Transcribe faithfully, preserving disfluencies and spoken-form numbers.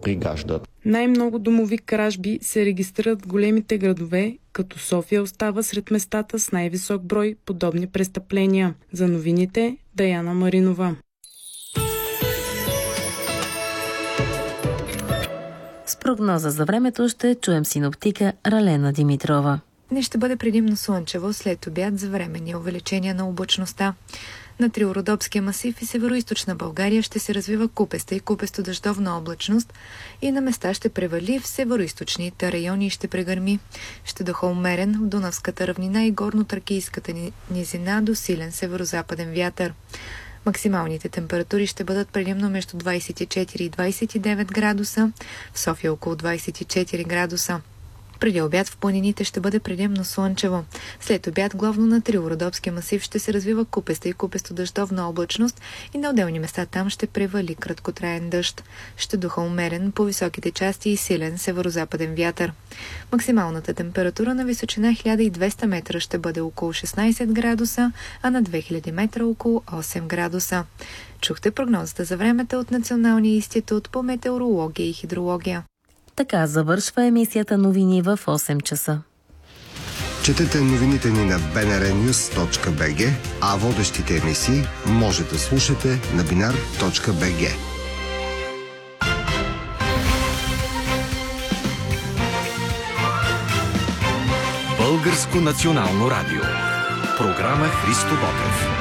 пригаждат. Най-много домови кражби се регистрират в големите градове, като София остава сред местата с най-висок брой подобни престъпления. За новините Даяна Маринова. С прогноза за времето ще чуем синоптика Ралена Димитрова. Днес ще бъде предимно слънчево, след обяд за временни увеличения на облачността. На Трилородопския масив и североизточна България ще се развива купеста и купесто-дъждовна облачност и на места ще превали в североизточните райони и ще прегърми. Ще духа умерен в Дунавската равнина и горно-тракийската низина до силен северозападен вятър. Максималните температури ще бъдат предимно между двадесет и четири и двадесет и девет градуса, в София около двадесет и четири градуса. Преди обяд в планините ще бъде предимно слънчево. След обяд главно на Трилородопския масив ще се развива купеста и купесто-дъждовна облачност и на отделни места там ще превали краткотраен дъжд. Ще духа умерен по високите части и силен северозападен вятър. Максималната температура на височина хиляда и двеста метра ще бъде около шестнадесет градуса, а на две хиляди метра около осем градуса. Чухте прогнозата за времето от Националния институт по метеорология и хидрология. Така завършва емисията новини в осем часа. Четете новините ни на би ен ар нюз точка би джи, а водещите емисии може да слушате на бинар точка би джи. Българско национално радио. Програма Христо Ботев.